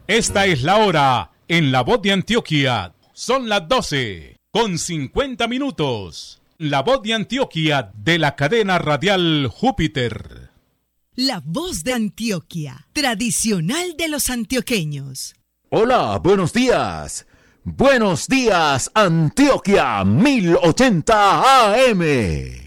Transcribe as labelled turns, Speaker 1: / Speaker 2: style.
Speaker 1: Esta es la hora en La Voz de Antioquia. Son las 12:50. La Voz de Antioquia de la cadena radial Júpiter.
Speaker 2: La Voz de Antioquia, tradicional de los antioqueños.
Speaker 3: Hola, buenos días. Buenos días, Antioquia 1080 AM.